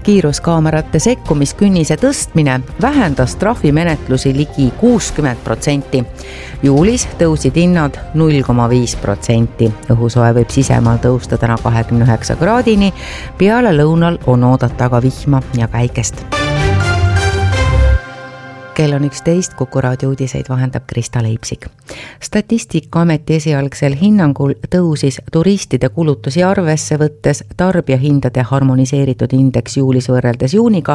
Kiiruskaamerate sekkumiskünnise tõstmine vähendas trahvimenetlusi ligi 60%. Juulis tõusid hinnad 0,5%. Õhusoe võib sisemaal tõusta täna 29 kraadini. Peale lõunal on oodata aga vihma ja päikest. Kell on 11, Kuku raadio uudiseid vahendab Krista Leipsik. Statistikaameti esialgsel hinnangul tõusis turistide kulutusi arvesse võttes tarbijahindade harmoniseeritud indeks juulis võrreldes juuniga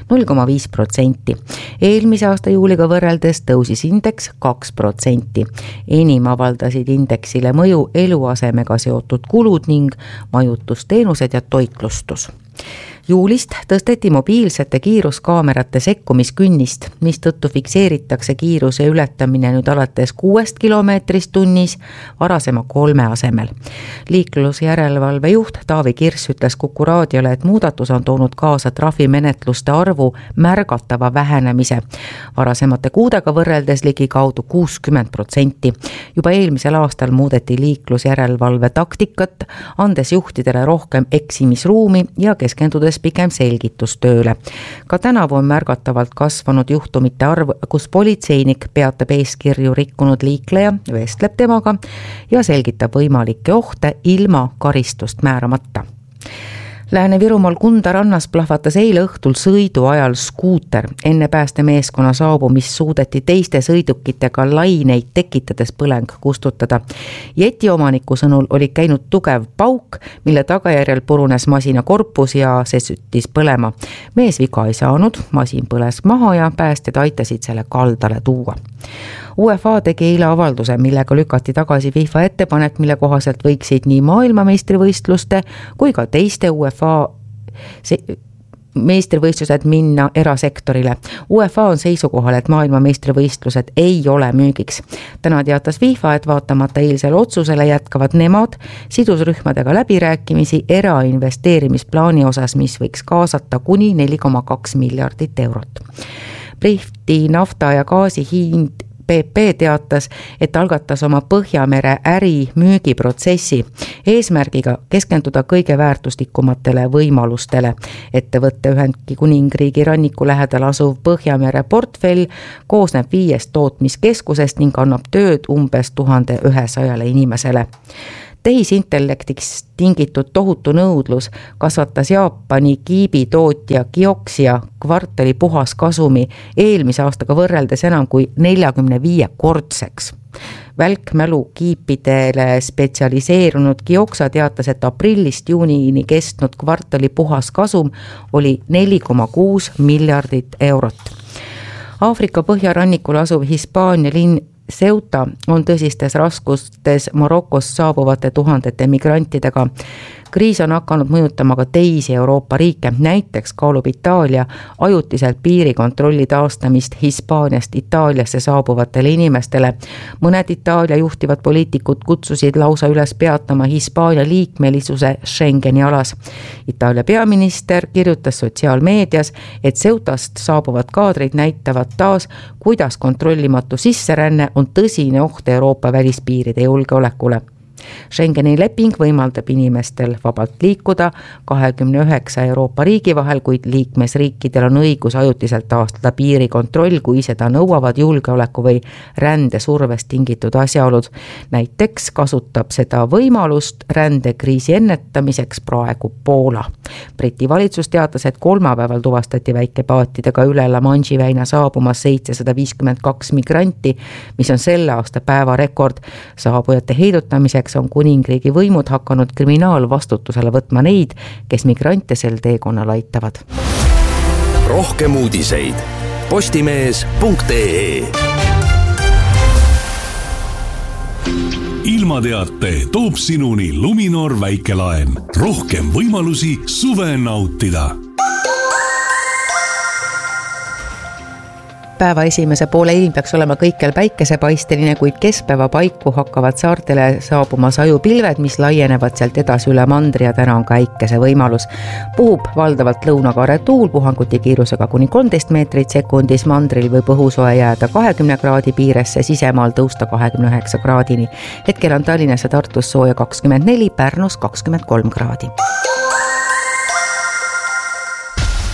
0,5%. Eelmise aasta juuliga võrreldes tõusis indeks 2%. Enim avaldasid indeksile mõju eluasemega seotud kulud ning majutusteenused ja toitlustus. Juulist tõsteti mobiilsete kiiruskaamerate sekkumiskünnist, mis tõttu fikseeritakse kiiruse ületamine nüüd alates 6 kilomeetrist tunnis, varasema 3 asemel. Liiklusjärelevalve juht Taavi Kirss ütles Kuku raadiole, et muudatus on toonud kaasa trahvimenetluste arvu märgatava vähenemise. Varasemate kuudega võrreldes ligi kaudu 60%. Juba eelmisel aastal muudeti liiklusjärelevalve taktikat, andes juhtidele rohkem eksimisruumi ja keskendudes pigem selgitustööle. Ka tänavu on märgatavalt kasvanud juhtumite arv, kus politseinik peatab eeskirju rikkunud liikleja, vestleb temaga ja selgitab võimalikke ohte ilma karistust määramata. Lääne-Virumaal Kunda rannas plahvatas eile õhtul sõidu ajal skuuter. Enne päästemeeskonna saabumist suudeti teiste sõidukitega laineid tekitades põleng kustutada. Jeti omaniku sõnul oli käinud tugev pauk, mille tagajärjel purunes masina korpus ja see süttis põlema. Mees viga ei saanud, masin põles maha ja päästjad aitasid selle kaldale tuua. UEFA tegi eile avalduse, millega lükati tagasi FIFA ettepanek, mille kohaselt võiksid nii maailmameistrivõistluste kui ka teiste UEFA meistrivõistlused minna erasektorile. UEFA on seisukohal, et maailmameistrivõistlused ei ole müügiks. Täna teatas FIFA, et vaatamata eilsele otsusele jätkavad nemad sidusrühmadega läbirääkimisi erainvesteerimisplaani osas, mis võiks kaasata kuni 4,2 miljardit eurot. Briti nafta ja gaasi hind PP teatas, et algatas oma Põhjamere äri müügiprotsessi eesmärgiga keskenduda kõige väärtuslikumatele võimalustele. Ettevõtte Ühendkuningriigi ranniku lähedal asuv Põhjamere portfell koosneb 5 tootmiskeskusest ning annab tööd umbes 1100 inimesele. Tehisintellektiks tingitud tohutu nõudlus kasvatas Jaapani kiibitootja Kioxia kvartali puhas kasumi eelmise aastaga võrreldes enam kui 45-kordseks. Välkmälu kiipidele spetsialiseerunud Kioxa teatas, et aprillist juunini kestnud kvartali puhas kasum oli 4,6 miljardit eurot. Aafrika põhjarannikul asuv Hispaania linn Ceuta on tõsistes raskustes Marokost saabuvate tuhandete migrantidega. Kriis on hakanud mõjutama ka teisi Euroopa riike, näiteks kaalub Itaalia ajutiselt piirikontrolli taastamist Hispaaniast Itaaliasse saabuvatele inimestele. Mõned Itaalia juhtivad poliitikud kutsusid lausa üles peatama Hispaania liikmelisuse Schengeni alas. Itaalia peaminister kirjutas sotsiaalmeedias, et Ceutast saabuvad kaadrid näitavad taas, kuidas kontrollimatu sisseränne on tõsine oht Euroopa välispiiride julgeolekule. Schengeni leping võimaldab inimestel vabalt liikuda 29 Euroopa riigi vahel, kuid liikmesriikidel on õigus ajutiselt taastada piirikontroll, kui seda nõuavad julgeoleku või rändesurvest tingitud asjaolud. Näiteks kasutab seda võimalust rändekriisi ennetamiseks praegu Poola. Briti valitsus teatas, et kolmapäeval tuvastati väikepaatidega üle La Manche'i väina saabumas 752 migranti, mis on selle aasta päevarekord. Saabujate heidutamiseks on kuningriigi võimud hakanud kriminaalvastutusele võtma neid, kes migrante sel teekonnal aitavad. Rohkem uudiseid postimees.ee. Ilmateate toob sinuni Luminor väikelaen. Rohkem võimalusi suve nautida. Päeva esimese poole ilm peaks olema kõikjal päikesepaisteline, kuid keskpäeva paiku hakkavad saartele saabuma sajupilved, mis laienevad sealt edasi üle mandri ja täna on ka äikese võimalus. Puhub valdavalt lõunakaare tuul puhanguti kiirusega kuni 13 meetrit sekundis, mandril võib õhusoe jääda 20 kraadi piiresse, sisemaal tõusta 29 kraadini. Hetkel on Tallinnas ja Tartus sooja 24, Pärnus 23 kraadi.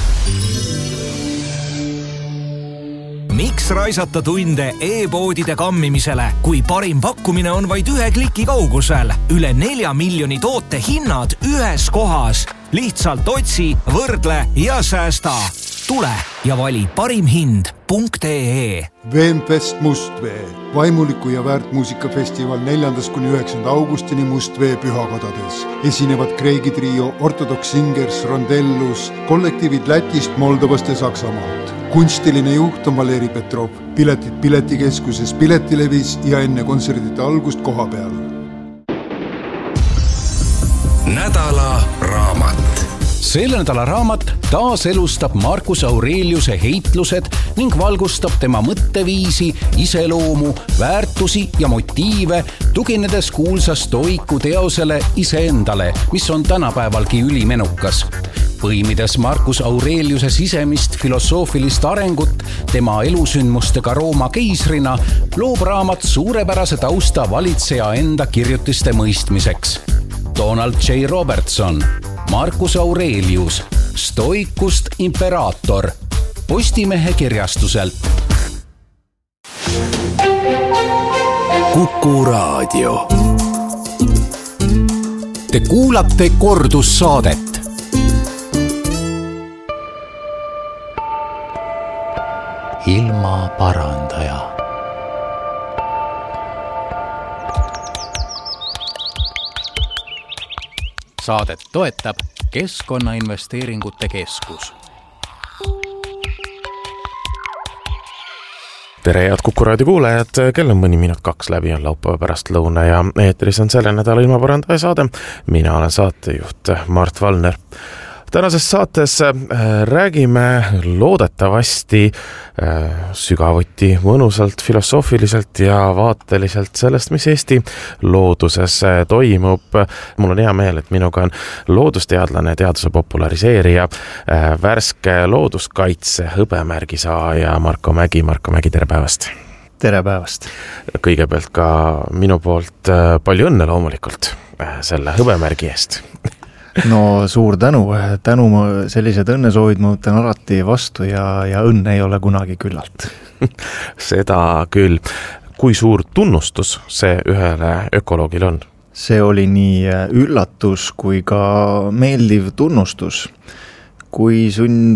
raisata tunde e-poodide kammimisele, kui parim pakkumine on vaid 1 kliki kaugusel. Üle 4 miljoni toote hinnad ühes kohas. Lihtsalt otsi, võrdle ja säästa. Tule ja vali parimhind.ee. Veenfest Mustvee, vaimuliku ja väärtmuusikafestival 4.–9. augustini Mustvee pühakodades. Esinevad Kreegi trio, Ortodox Singers, Rondellus, kollektiivid Lätist, Moldovast ja Saksamaalt. Kunstiline juht on Valeri Petrov. Piletid Piletikeskuses, Piletilevis ja enne kontserdite algust koha peal. Nädala raamat. Selle nädala raamat taaselustab Marcus Aureliuse heitlused ning valgustab tema mõtteviisi, iseloomu, väärtusi ja motiive, tuginedes kuulsa stoiku teosele iseendale, mis on tänapäevalgi ülimenukas. Põimides Marcus Aureliuse sisemist filosoofilist arengut tema elusündmustega Rooma keisrina, loob raamat suurepärase tausta valitseja enda kirjutiste mõistmiseks. Donald J. Robertson, Marcus Aurelius, Stoikust imperaator, Postimehe kirjastuselt. Kuku Raadio. Te kuulate kordussaadet. Ilma parandaja. Saadet toetab Keskkonnainvesteeringute Keskus. Tere head Kuku Raadio kuulajad, kell on mõni minut 2 läbi, on laupäeva pärast lõuna ja eetris on selle nädala ilmaparandaja saade. Mina olen saatejuht Mart Valner. Tänases saates räägime loodetavasti sügavuti, mõnusalt, filosoofiliselt ja vaateliselt sellest, mis Eesti looduses toimub. Mul on hea meel, et minuga on loodusteadlane, teaduse populariseerija, värske looduskaitse hõbemärgi saaja Marko Mägi. Marko Mägi, tere päevast! Tere päevast! Kõigepealt ka minu poolt palju õnne loomulikult selle hõbemärgi eest. No suur tänu sellised õnnesoovid ma võtan alati vastu ja õnn ei ole kunagi küllalt. Seda küll. Kui suur tunnustus see ühele ökoloogil on? See oli nii üllatus kui ka meeldiv tunnustus. Kui